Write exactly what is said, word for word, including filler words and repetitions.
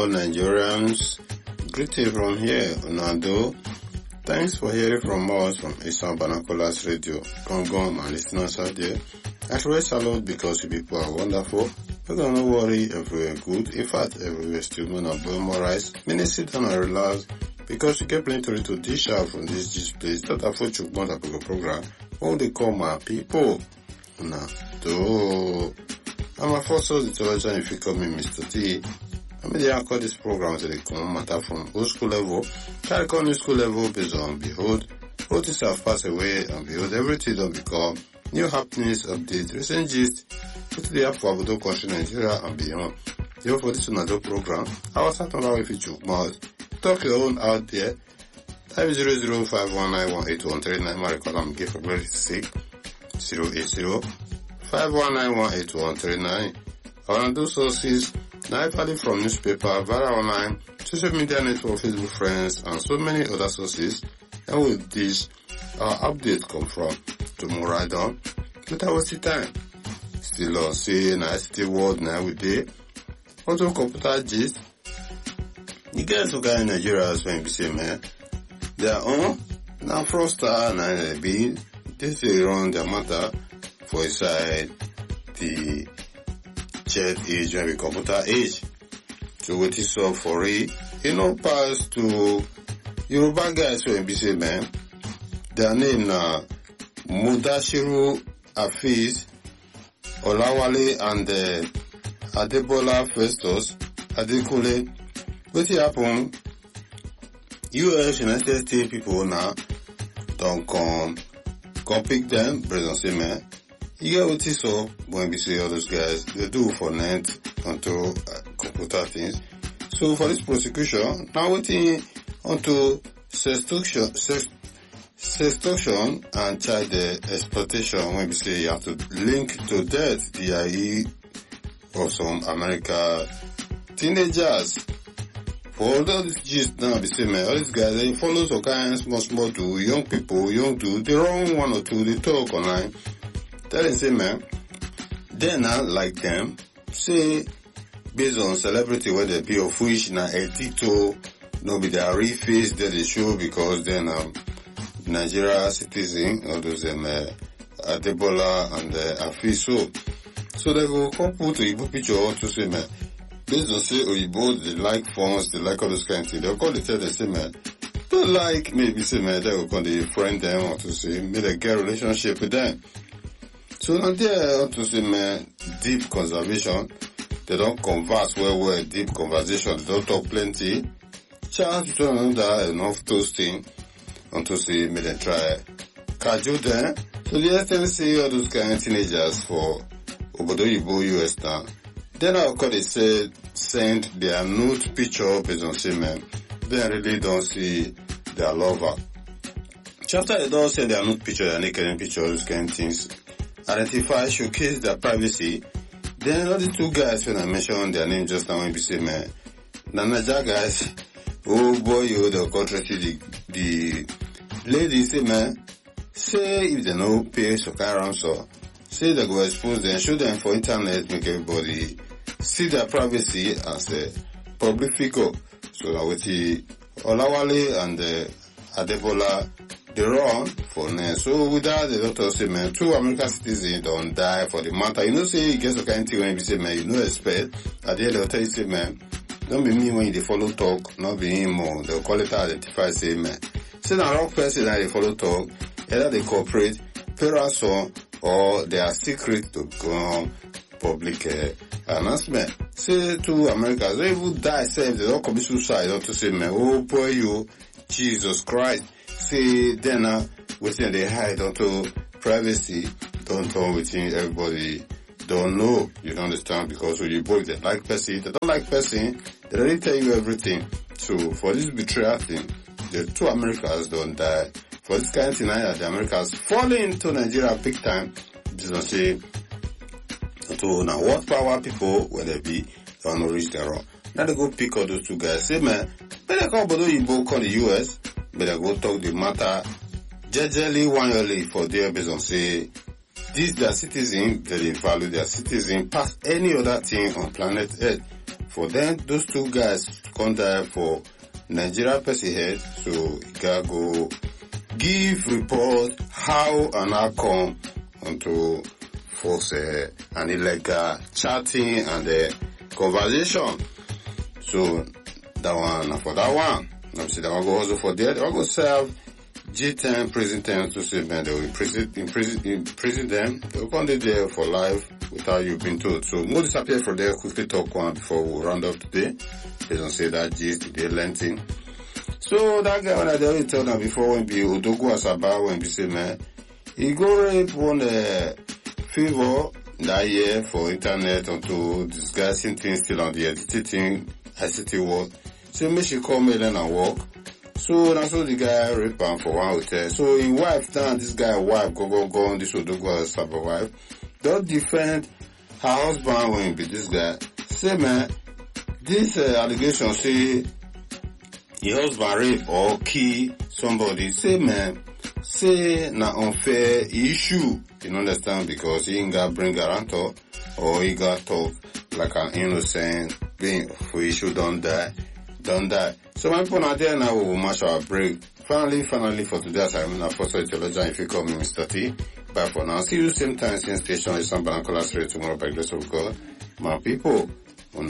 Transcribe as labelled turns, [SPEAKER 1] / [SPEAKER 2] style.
[SPEAKER 1] all Nigerians. Greeting from here, Unado. Thanks for hearing from us from Eastern Banakolas Radio. Gongom and listeners out there. I truly salute because you people are wonderful. But don't worry, everywhere good. In fact, everywhere still gonna burn more rice. Many sit down and relax because you get plenty to dish out from this this place. That I thought you want to program. All they call my people. Unado. I'm a first source intelligent if you call me Mister T. I mean, they call this program to the common matter from old school level. Try to call new school level based on behold. All things have passed away and behold, everything don't become new happenings, updates, recent gist. Put the app for Abudo country, Nigeria and beyond. You for this another program. I was talking about if you choose more. Talk your own out there. Type zero zero five one nine one eight one three nine. My record I'm giving for very sick. Zero eight zero five one nine one eight one three nine. Our two sources. Now value from newspaper, via online, social media network, Facebook friends, and so many other sources. And with this, our update come from tomorrow I done. But I was the time. Still on say, na I still world now with day. Also computer gist. You guys who got in Nigeria as well, be say, man. They are on. Now Froster and I be, they say run their matter for inside the chat age and the computer age. So what is up for it? You know, pass to Yoruba guys when be say, man. Their name na Mudashiru Afiz, Olawale and uh, Adebola Festus, Adekule. What happen? U S United States people now don't come, come pick them, brother say, man. You get what is up when we say all those guys, they do for net, onto uh, computer things. So for this prosecution, now waiting onto sextortion, sex, sextortion and child uh, exploitation when we say you have to link to death, D I E, of some American teenagers. For all these gist now, we say, man, all these guys, they follow some kind of small, small do, young people, young do, they wrong one or two, they talk online. Tell them, say, man, they not like them, say, based on celebrity, where they be of which, na edito, no be their real face that they show because then, um, Nigeria citizen, all those, um, uh, Adebola and, uh, Afiso. So they go come put a Igbo picture to say, man, based on say, Oyibo, they like phones, they like all those kind of things. They'll call the tell them, say, man, they like, maybe say, man, they will call the friend them or to say, may they get a relationship with them. So now they to say, man, deep conservation. They don't converse well, well, deep conversation. They don't talk plenty. Chance to another enough toasting. And to say, may they try cajole them. So the S M C all those kind of teenagers for Obodo Yibo U S now. Then of course they said, send their nude picture based on say, man, they really don't see their lover. After they don't send their nude picture, their naked picture, those kind of things, identify, showcase their privacy. Then all the two guys when I mentioned their name just now when we say, man, Nanaja guys, oh boy, you they'll contract the, the lady say, man, say if they no pay so kind of ransom, say they go expose them, show them for internet, make everybody see their privacy as a public figure. So now with the Olawale and the Adebola, they run for now. So with that, the doctor say, man, two American citizens don't die for the matter. You know, say, you get some kind of thing when you say, man, you know, expect. At the end, they'll tell you, say, man, don't be me when you follow talk, not be him more. They'll call it identify, say, man. Say, the wrong person that they follow talk, either they cooperate, pay ransom, or they are secret to go public uh, announcement. Say, two Americans, they will die, say, they don't commit suicide, don't to say, man, oh boy, you, Jesus Christ. Say then uh, within they hide onto privacy, don't talk within everybody don't know. You don't understand because when you both they like person, they don't like person, they already tell you everything. So for this betrayal thing, the two Americans don't die. For this kind of thing, the Americans falling into Nigeria big time. Just say to now what power people will they be, they will not reach their own. Now they go pick all those two guys. Say man, better call Bodo Yibo call the U S. Better go talk the matter jejely one yearly for their based on say this their citizen, they value their citizen past any other thing on planet Earth. for them, those two guys come die for Nigeria Percy head, so he gotta go give report how and how come onto force uh, an illegal chatting and uh, conversation. So that one, for that one, let me see, that one go also for there, they will go serve G ten prison terms to say, man, they will imprison, imprison, imprison them, they will come there for life without you being told. So more disappear from there, quickly talk one before we round up today. They don't say that gist, they lengthy. So that guy, when I already told them before, when be Odogu Asaba, when be say, man, he go rape one uh, favor that year for internet onto disguising things still on the editing I C T work. So me she call me then and work. So that's so the guy rape him for one hotel. So his wife down, this guy wife go go go on this Odogu Asaba wife. Don't defend her husband when be this guy. Say man, this uh, allegation say your husband rape or kill somebody. Say man, say na unfair issue. You understand? Because he ain't got bring guarantor or he got talk like an innocent being for issue don't die, don't die. So my people out there now we will match our break. Finally, finally for today, as I'm in a first theologian, if you call me Mister T. Bye for now. See you same time, same station, it's on Banacola Street tomorrow by the grace of God. My people,